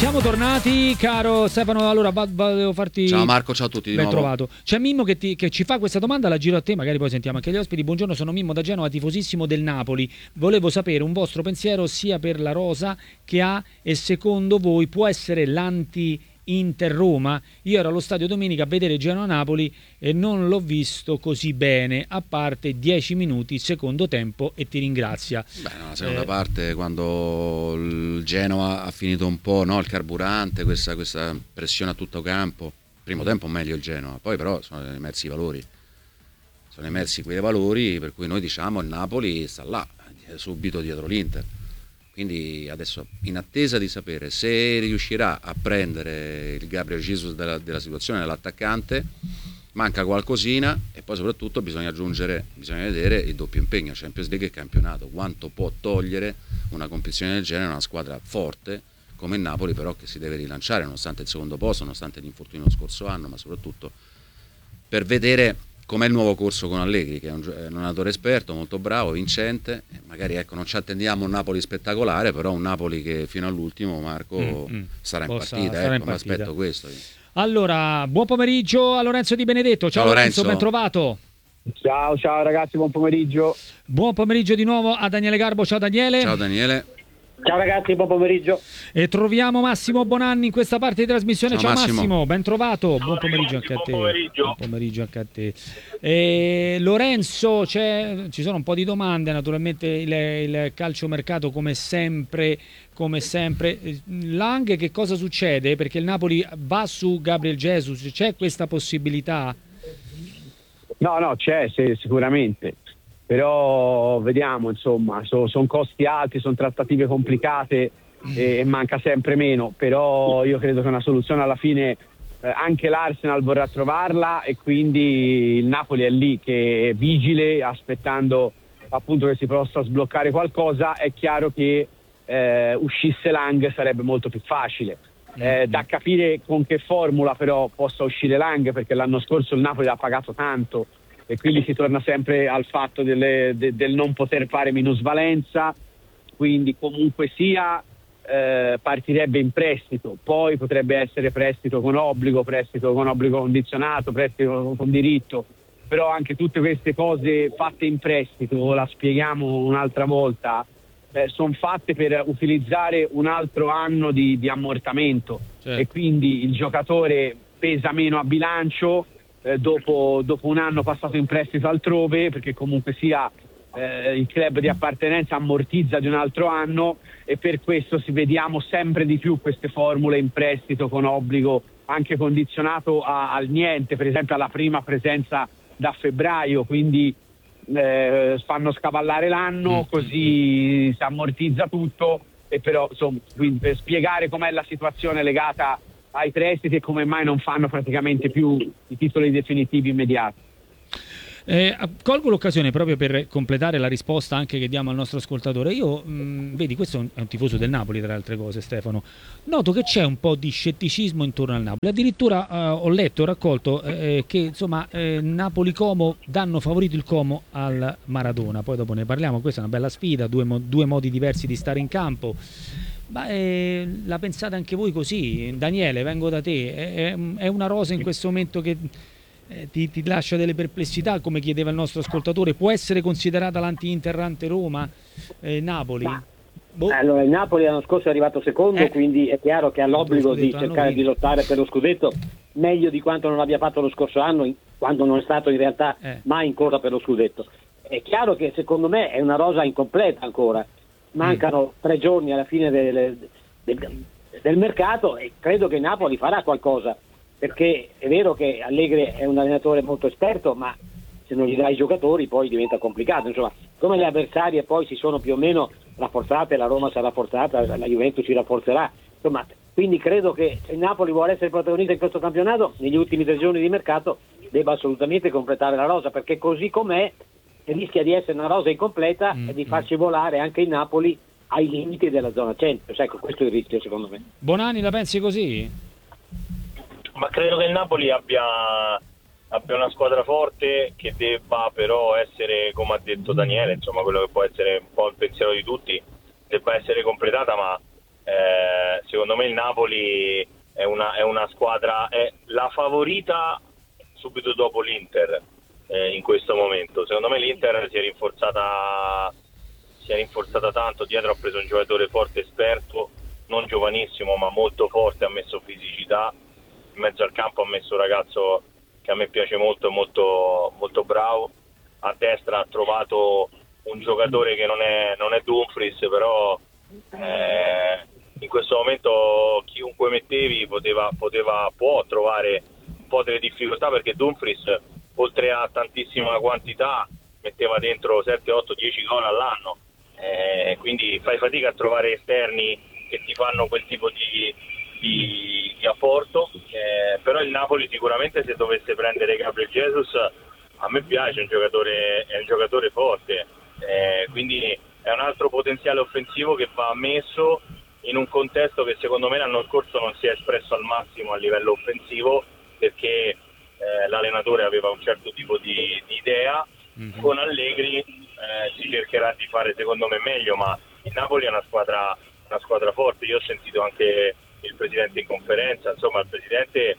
Siamo tornati, caro Stefano. Allora, volevo farti... Ciao Marco, ciao a tutti di ben nuovo. trovato. C'è Mimmo che ci fa questa domanda, la giro a te, magari poi sentiamo anche gli ospiti. Buongiorno, sono Mimmo da Genova, tifosissimo del Napoli. Volevo sapere un vostro pensiero sia per la rosa che ha, e secondo voi può essere l'anti-Inter-Roma? Io ero allo stadio domenica a vedere Genoa-Napoli e non l'ho visto così bene, a parte 10 minuti secondo tempo, e ti ringrazia. Beh, la seconda parte, quando il Genoa ha finito un po', no, il carburante, questa pressione a tutto campo. Primo tempo meglio il Genoa, poi però sono emersi i valori. Sono emersi quei valori per cui noi diciamo il Napoli sta là, subito dietro l'Inter. Quindi adesso, in attesa di sapere se riuscirà a prendere il Gabriel Jesus della situazione dell'attaccante, manca qualcosina, e poi soprattutto bisogna vedere il doppio impegno, Champions League e campionato, quanto può togliere una competizione del genere a una squadra forte come il Napoli, però che si deve rilanciare nonostante il secondo posto, nonostante l'infortunio lo scorso anno, ma soprattutto per vedere com'è il nuovo corso con Allegri, che è un allenatore esperto, molto bravo, vincente. Magari ecco, non ci attendiamo un Napoli spettacolare, però un Napoli che fino all'ultimo, Marco, sarà in partita. Mi aspetto questo. Allora, buon pomeriggio a Lorenzo Di Benedetto. Ciao Lorenzo, ben trovato. Ciao ragazzi, buon pomeriggio. Buon pomeriggio di nuovo a Daniele Garbo. Ciao Daniele. Ciao Daniele. Ciao ragazzi, buon pomeriggio. E troviamo Massimo Bonanni in questa parte di trasmissione. Ciao Massimo, ben trovato. Buon pomeriggio anche a te. Buon pomeriggio anche a te. Lorenzo, ci sono un po' di domande, naturalmente il calciomercato come sempre. Lang, che cosa succede? Perché il Napoli va su Gabriel Jesus, c'è questa possibilità? No, c'è sicuramente. Però vediamo, insomma, sono costi alti, sono trattative complicate e manca sempre meno, però io credo che una soluzione alla fine anche l'Arsenal vorrà trovarla, e quindi il Napoli è lì che è vigile, aspettando appunto che si possa sbloccare qualcosa. È chiaro che uscisse Lang sarebbe molto più facile. Da capire con che formula però possa uscire Lang, perché l'anno scorso il Napoli ha pagato tanto, e quindi si torna sempre al fatto del non poter fare minusvalenza. Quindi comunque sia partirebbe in prestito, poi potrebbe essere prestito con obbligo condizionato, prestito con diritto, però anche tutte queste cose fatte in prestito, la spieghiamo un'altra volta, sono fatte per utilizzare un altro anno di ammortamento, certo. E quindi il giocatore pesa meno a bilancio dopo un anno passato in prestito altrove, perché comunque sia il club di appartenenza ammortizza di un altro anno, e per questo vediamo sempre di più queste formule in prestito con obbligo anche condizionato al niente, per esempio alla prima presenza da febbraio, quindi fanno scavallare l'anno, così si ammortizza tutto. E però insomma, quindi per spiegare com'è la situazione legata ai prestiti e come mai non fanno praticamente più i titoli definitivi immediati. Colgo l'occasione proprio per completare la risposta anche che diamo al nostro ascoltatore. Io, vedi, questo è un tifoso del Napoli, tra le altre cose, Stefano. Noto che c'è un po' di scetticismo intorno al Napoli. Addirittura ho letto, ho raccolto che insomma Napoli-Como danno favorito il Como al Maradona. Poi dopo ne parliamo, questa è una bella sfida, due modi diversi di stare in campo. La pensate anche voi così? Daniele, vengo da te. È una rosa in questo momento che ti lascia delle perplessità, come chiedeva il nostro ascoltatore? Può essere considerata l'anti-Inter, ante-Roma, Napoli? Allora, il Napoli l'anno scorso è arrivato secondo, quindi è chiaro che ha l'obbligo di cercare di lottare per lo scudetto meglio di quanto non abbia fatto lo scorso anno, quando non è stato in realtà mai in corsa per lo scudetto. È chiaro che secondo me è una rosa incompleta ancora. Mancano 3 giorni alla fine del mercato, e credo che Napoli farà qualcosa, perché è vero che Allegri è un allenatore molto esperto, ma se non gli dai i giocatori poi diventa complicato. Insomma, come le avversarie poi si sono più o meno rafforzate, la Roma sarà rafforzata, la Juventus si rafforzerà, insomma, quindi credo che se il Napoli vuole essere protagonista in questo campionato, negli ultimi 3 giorni di mercato debba assolutamente completare la rosa, perché così com'è rischia di essere una rosa incompleta e di farci volare anche il Napoli ai limiti della zona Champions. Ecco, questo è il rischio secondo me. Bonanni, la pensi così? Ma credo che il Napoli abbia una squadra forte, che debba però essere, come ha detto Daniele, insomma quello che può essere un po' il pensiero di tutti, debba essere completata, ma secondo me il Napoli è una squadra, è la favorita subito dopo l'Inter in questo momento. Secondo me l'Inter si è rinforzata tanto, dietro ha preso un giocatore forte, esperto, non giovanissimo ma molto forte, ha messo fisicità, in mezzo al campo ha messo un ragazzo che a me piace molto, molto, molto bravo, a destra ha trovato un giocatore che non è Dumfries, però in questo momento chiunque mettevi può trovare un po' delle difficoltà, perché Dumfries, oltre a tantissima quantità, metteva dentro 7, 8, 10 gol all'anno, quindi fai fatica a trovare esterni che ti fanno quel tipo di apporto, però il Napoli sicuramente, se dovesse prendere Gabriel Jesus, a me piace, è un giocatore forte, quindi è un altro potenziale offensivo che va messo in un contesto che secondo me l'anno scorso non si è espresso al massimo a livello offensivo, perché l'allenatore aveva un certo tipo di idea. Con Allegri si cercherà di fare secondo me meglio, ma il Napoli è una squadra forte. Io ho sentito anche il presidente in conferenza, insomma il presidente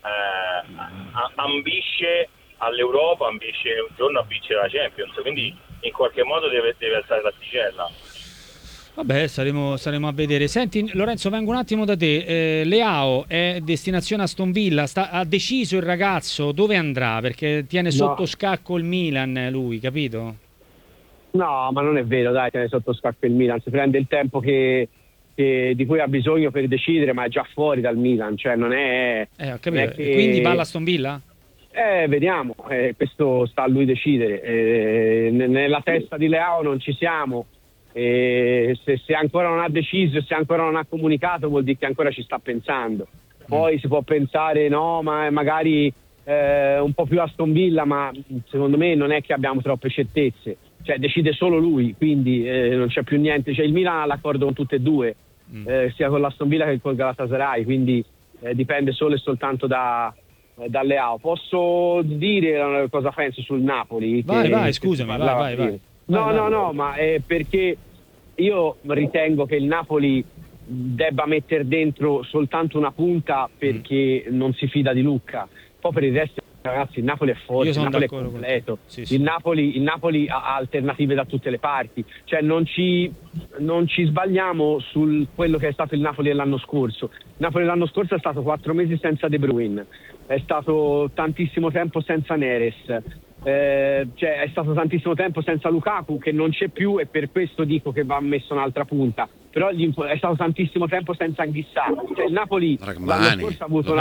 ambisce all'Europa, ambisce un giorno a vincere la Champions, quindi in qualche modo deve alzare l'asticella. Vabbè, saremo a vedere. Senti Lorenzo, vengo un attimo da te. Leao è destinazione Aston Villa, ha deciso il ragazzo dove andrà, perché tiene sotto scacco il Milan lui, capito? No, ma non è vero, dai, tiene sotto scacco il Milan, si prende il tempo di cui ha bisogno per decidere, ma è già fuori dal Milan, cioè non è... Ho capito. Quindi va all'Aston Villa? Vediamo, questo sta a lui decidere. Nella testa di Leao non ci siamo. Se ancora non ha deciso, se ancora non ha comunicato, vuol dire che ancora ci sta pensando. Poi si può pensare no, ma magari un po' più Aston Villa, ma secondo me non è che abbiamo troppe certezze, cioè decide solo lui, quindi non c'è più niente, cioè il Milan ha l'accordo con tutte e due, sia con l'Aston Villa che col Galatasaray, quindi dipende solo e soltanto da Leao. Posso dire cosa penso sul Napoli? Vai, scusami, vai. No, ma è perché io ritengo che il Napoli debba mettere dentro soltanto una punta, perché non si fida di Lucca. Poi per il resto, ragazzi, il Napoli è forte, il Napoli è completo. Sì. Il Napoli ha alternative da tutte le parti, cioè non ci sbagliamo su quello che è stato il Napoli dell'anno scorso. Il Napoli dell'anno scorso è stato 4 mesi senza De Bruyne, è stato tantissimo tempo senza Neres, cioè è stato tantissimo tempo senza Lukaku, che non c'è più, e per questo dico che va messo un'altra punta. Però è stato tantissimo tempo senza Anghissà, cioè il Napoli l'anno scorso ha avuto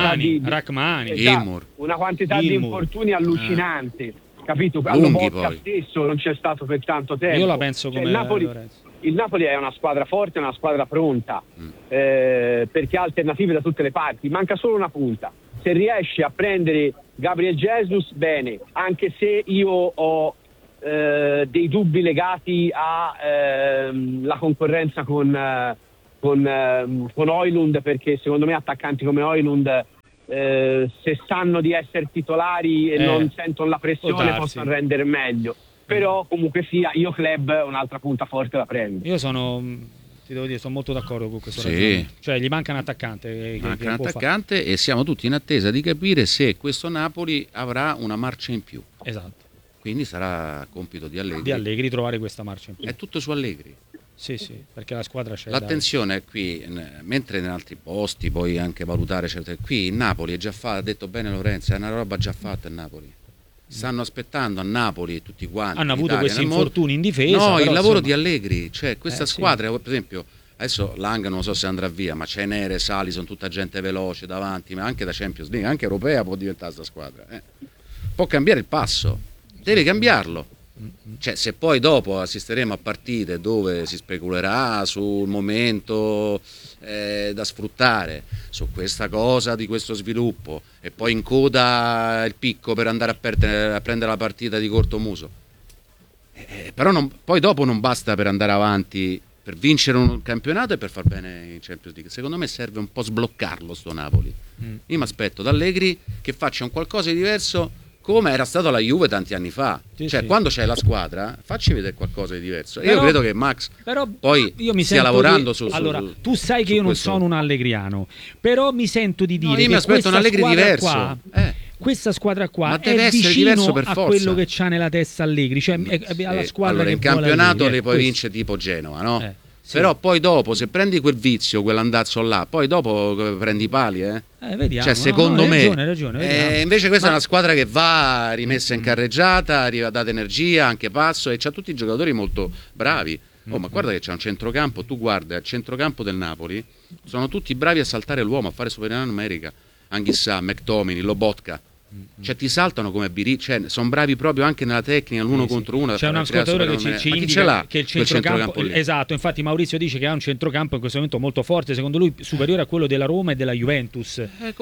una quantità di infortuni allucinante, capito? Allo Bocca stesso non c'è stato per tanto tempo. Io la penso come il Napoli è una squadra forte, è una squadra pronta, perché ha alternative da tutte le parti, manca solo una punta. Se riesce a prendere Gabriel Jesus, bene, anche se io ho dei dubbi legati alla concorrenza con Højlund, perché secondo me attaccanti come Højlund, se sanno di essere titolari e non sentono la pressione, possono rendere meglio. Però comunque sia, io club un'altra punta forte la prendo. Io ti devo dire, sono molto d'accordo con questo ragionamento. Cioè gli manca un attaccante, e siamo tutti in attesa di capire se questo Napoli avrà una marcia in più. Esatto. Quindi sarà compito di Allegri. Di Allegri trovare questa marcia in più. È tutto su Allegri. Sì, perché la squadra c'è. L'attenzione è qui, mentre in altri posti puoi anche valutare certe. Qui in Napoli è già fatto, ha detto bene Lorenzo, è una roba già fatta in Napoli. Stanno aspettando a Napoli tutti quanti. Hanno avuto questi infortuni in difesa. No, il lavoro di Allegri, cioè questa squadra, per esempio, adesso Lang non so se andrà via, ma c'è Neres, Alisson, tutta gente veloce davanti, ma anche da Champions League, anche europea può diventare questa squadra. Può cambiare il passo, deve cambiarlo. Cioè, se poi dopo assisteremo a partite dove si speculerà sul momento da sfruttare, su questa cosa di questo sviluppo, e poi in coda il picco per andare a prendere la partita di corto muso, però poi dopo non basta per andare avanti, per vincere un campionato e per far bene in Champions League. Secondo me serve un po' sbloccarlo sto Napoli. Io mi aspetto da Allegri che faccia un qualcosa di diverso come era stato la Juve tanti anni fa. Quando c'è la squadra, facci vedere qualcosa di diverso. Io credo che Max poi stia lavorando su allora, tu sai che io non sono un allegriano, però mi sento di dire io mi aspetto un Allegri diverso. Questa squadra qua è vicino per a forza. quello che c'ha nella testa Allegri, cioè alla squadra allora, che in campionato Allegri, le puoi vincere tipo Genova, no? Sì. Però poi dopo, se prendi quel vizio, quell'andazzo là, poi dopo prendi i pali, vediamo. Cioè, secondo me, hai ragione, invece questa è una squadra che va rimessa in carreggiata, data energia, anche passo, e c'ha tutti i giocatori molto bravi. Ma guarda che c'è un centrocampo, tu guarda, al centrocampo del Napoli sono tutti bravi a saltare l'uomo, a fare superiorità numerica. Anghissà, McTominay, Lobotka. Cioè ti saltano come sono bravi proprio anche nella tecnica, l'uno contro uno. C'è un ascoltatore che ci indica che il centrocampo esatto, infatti Maurizio dice che ha un centrocampo in questo momento molto forte, secondo lui superiore a quello della Roma e della Juventus.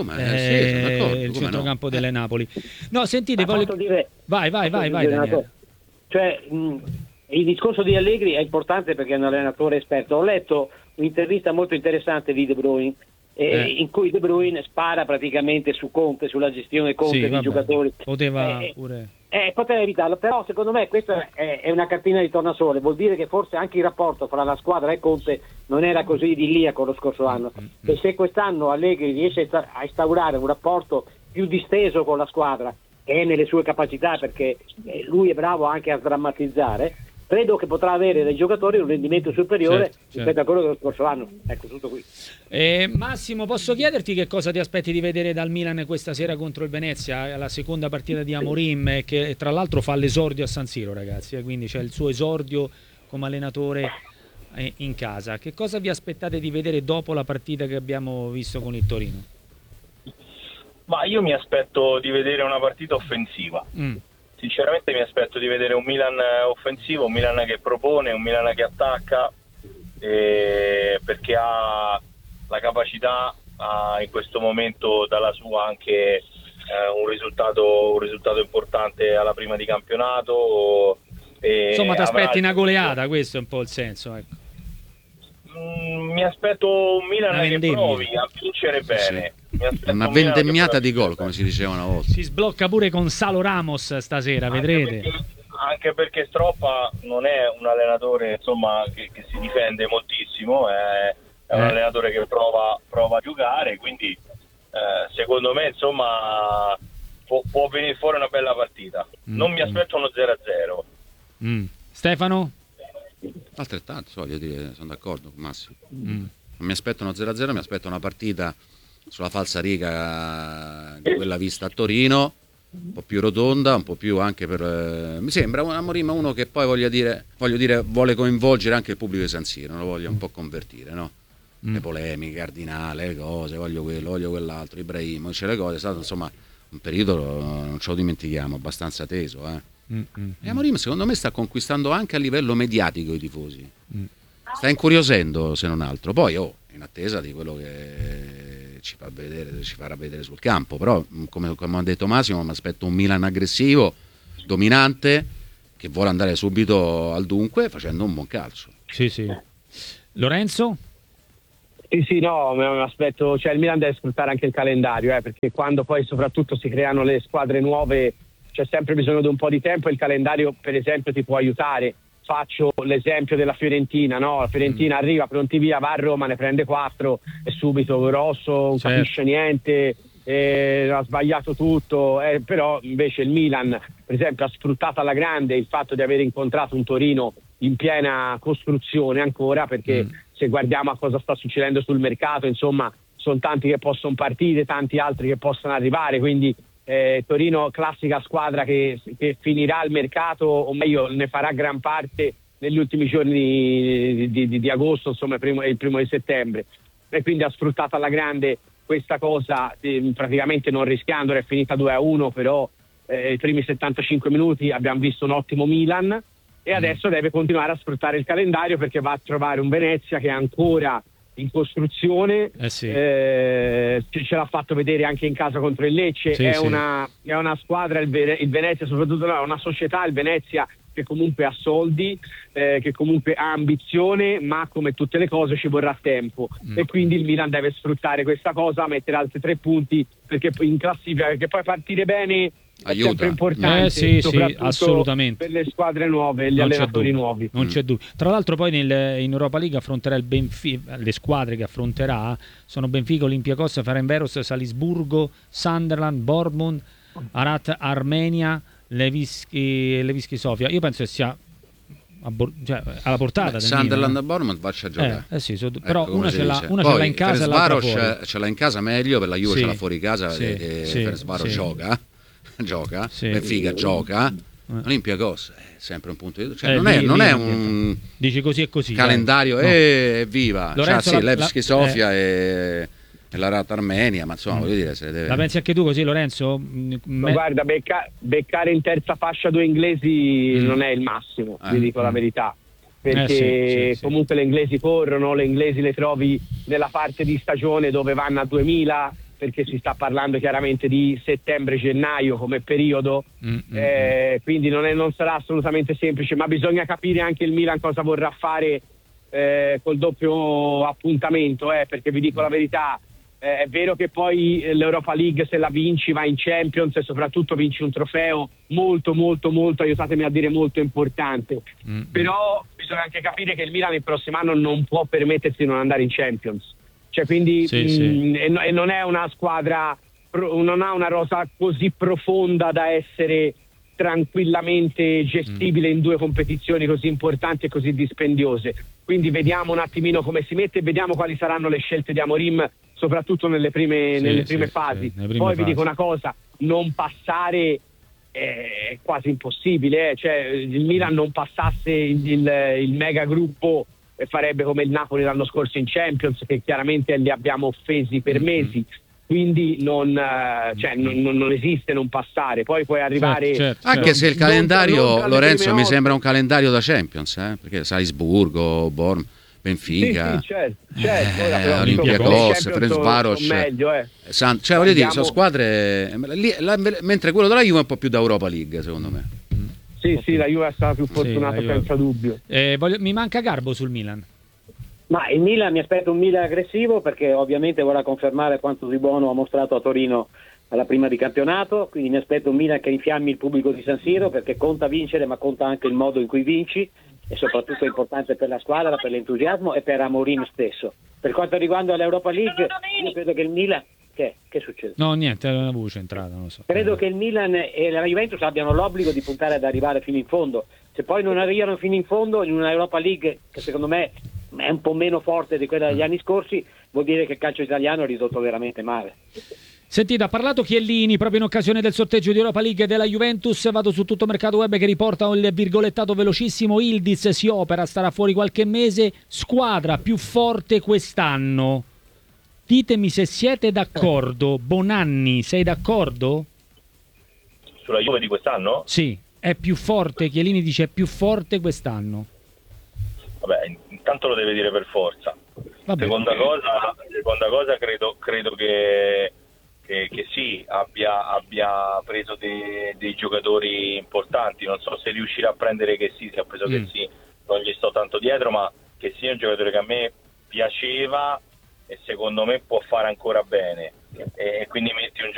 Il centrocampo delle Napoli. No, sentite, vai Daniele. Cioè, il discorso di Allegri è importante perché è un allenatore esperto. Ho letto un'intervista molto interessante di De Bruyne, in cui De Bruyne spara praticamente su Conte, sulla gestione Conte dei giocatori. Poteva pure poteva evitarlo, però secondo me questa è una cartina di tornasole, vuol dire che forse anche il rapporto fra la squadra e Conte non era così idilliaco lo scorso anno, e se quest'anno Allegri riesce a instaurare un rapporto più disteso con la squadra, che è nelle sue capacità perché lui è bravo anche a sdrammatizzare, credo che potrà avere dai giocatori un rendimento superiore rispetto a quello dello scorso anno. Ecco, tutto qui. Massimo, posso chiederti che cosa ti aspetti di vedere dal Milan questa sera contro il Venezia, la seconda partita di Amorim, che tra l'altro fa l'esordio a San Siro, ragazzi, quindi c'è il suo esordio come allenatore in casa. Che cosa vi aspettate di vedere dopo la partita che abbiamo visto con il Torino? Ma io mi aspetto di vedere una partita offensiva. Sinceramente mi aspetto di vedere un Milan offensivo, un Milan che propone, un Milan che attacca, perché ha la capacità, in questo momento dalla sua anche un risultato importante alla prima di campionato. Insomma, ti aspetti una goleata, questo è un po' il senso, ecco. Mi aspetto un Milan che provi a vincere bene. Una vendemmiata di gol, come si diceva una volta. Si sblocca pure con Salo Ramos stasera, vedrete. Anche perché Stroppa non è un allenatore, insomma, che si difende moltissimo, è un allenatore che prova a giocare, quindi secondo me, insomma, può venire fuori una bella partita. Non mi aspetto uno 0-0. Stefano? Altrettanto, voglio dire, sono d'accordo con Massimo. Non mi aspetto uno 0-0, mi aspetto una partita sulla falsariga di quella vista a Torino, un po' più rotonda, un po' più anche mi sembra Amorim uno che poi voglio dire vuole coinvolgere anche il pubblico di San Siro, lo voglio un po' convertire, no? Le polemiche, Cardinale, le cose, voglio quello, voglio quell'altro, Ibrahimovic, le cose, è stato insomma un periodo, non ce lo dimentichiamo, abbastanza teso, E Amorim secondo me sta conquistando anche a livello mediatico i tifosi, sta incuriosendo se non altro, poi in attesa di quello che ci farà vedere sul campo, però come ha detto Massimo mi aspetto un Milan aggressivo, dominante, che vuole andare subito al dunque facendo un buon calcio. Sì. Lorenzo? Sì, no, mi aspetto, cioè il Milan deve sfruttare anche il calendario, perché quando poi soprattutto si creano le squadre nuove c'è sempre bisogno di un po' di tempo e il calendario per esempio ti può aiutare. Faccio l'esempio della Fiorentina, no? La Fiorentina arriva pronti via, va a Roma, ne prende 4 e subito grosso, non capisce niente, ha sbagliato tutto, però invece il Milan per esempio ha sfruttato alla grande il fatto di aver incontrato un Torino in piena costruzione ancora, perché se guardiamo a cosa sta succedendo sul mercato, insomma sono tanti che possono partire, tanti altri che possono arrivare, quindi Torino classica squadra che finirà il mercato, o meglio ne farà gran parte negli ultimi giorni di agosto, insomma il primo di settembre, e quindi ha sfruttato alla grande questa cosa, praticamente non rischiando, è finita 2-1, però i primi 75 minuti abbiamo visto un ottimo Milan e adesso deve continuare a sfruttare il calendario perché va a trovare un Venezia che è ancora in costruzione, ce l'ha fatto vedere anche in casa contro il Lecce, è una squadra, il Venezia soprattutto è una società, il Venezia, che comunque ha soldi, che comunque ha ambizione, ma come tutte le cose ci vorrà tempo e quindi il Milan deve sfruttare questa cosa, mettere altri 3 punti perché in classifica, perché poi partire bene è sempre importante, sì, soprattutto assolutamente, per le squadre nuove e gli allenatori nuovi. Non c'è dubbio. Tra l'altro poi in Europa League affronterà il Benfica, le squadre che affronterà sono Benfica, Olympiacos, Ferencváros, Salisburgo, Sunderland, Bournemouth, Arat Armenia, Levski Sofia. Io penso che sia alla portata del Sunderland e Bournemouth faccia a giocare. Sì, però ecco, una ce l'ha in casa e l'altra fuori. Ce l'ha in casa meglio, per la Juve ce l'ha fuori casa e Ferencváros gioca, Benfica gioca, Olympiacos è sempre un punto di non è un dici così e così calendario evviva, Levski Sofia e la Rata Armenia, ma insomma voglio dire, se deve... La pensi anche tu così, Lorenzo? Guarda, beccare in terza fascia due inglesi non è il massimo, vi dico la verità, perché comunque le inglesi corrono, le inglesi le trovi nella parte di stagione dove vanno a 2000, perché si sta parlando chiaramente di settembre-gennaio come periodo, quindi non sarà assolutamente semplice, ma bisogna capire anche il Milan cosa vorrà fare col doppio appuntamento, perché vi dico la verità, è vero che poi l'Europa League, se la vinci, vai in Champions e soprattutto vinci un trofeo molto, aiutatemi a dire, molto importante. Però bisogna anche capire che il Milan il prossimo anno non può permettersi di non andare in Champions. Cioè, quindi e non è una squadra, non ha una rosa così profonda da essere tranquillamente gestibile in due competizioni così importanti e così dispendiose. Quindi vediamo un attimino come si mette e vediamo quali saranno le scelte di Amorim, soprattutto nelle prime fasi. Poi vi dico una cosa, non passare è quasi impossibile, cioè il Milan non passasse il mega gruppo farebbe come il Napoli l'anno scorso in Champions, che chiaramente li abbiamo offesi per mesi, quindi non esiste non passare. Poi puoi arrivare certo. Anche se il calendario, Lorenzo, mi sembra un calendario da Champions, perché Salisburgo, Bournemouth, Benfica, certo. Olympiacos, Ferencváros, cioè voglio dire, sono squadre mentre quello della Juve è un po' più da Europa League, secondo me. Sì, la Juve è stata più fortunata, senza dubbio. Mi manca Garbo sul Milan. Ma il Milan, mi aspetto un Milan aggressivo, perché ovviamente vorrà confermare quanto di buono ha mostrato a Torino alla prima di campionato, quindi mi aspetto un Milan che infiammi il pubblico di San Siro, perché conta vincere, ma conta anche il modo in cui vinci, e soprattutto è importante per la squadra, per l'entusiasmo e per Amorim stesso. Per quanto riguarda l'Europa League, io credo che il Milan... Che succede? No, niente, è una voce entrata, non lo so. Credo che il Milan e la Juventus abbiano l'obbligo di puntare ad arrivare fino in fondo. Se poi non arrivano fino in fondo in una Europa League che secondo me è un po' meno forte di quella degli anni scorsi, vuol dire che il calcio italiano è ridotto veramente male. Sentite, ha parlato Chiellini proprio in occasione del sorteggio di Europa League della Juventus. Vado su Tutto Mercato Web che riporta il virgolettato velocissimo. Ildiz si opera, starà fuori qualche mese. Squadra più forte quest'anno. Ditemi se siete d'accordo. Bonanni, sei d'accordo? Sulla Juve di quest'anno? Sì, è più forte. Chiellini dice è più forte quest'anno. Vabbè, intanto lo deve dire per forza. Seconda cosa, credo che sì, abbia preso dei giocatori importanti. Non so se riuscirà a prendere che sì, se ha preso che sì, non gli sto tanto dietro, ma che sì è un giocatore che a me piaceva e secondo me può fare ancora bene, e quindi metti un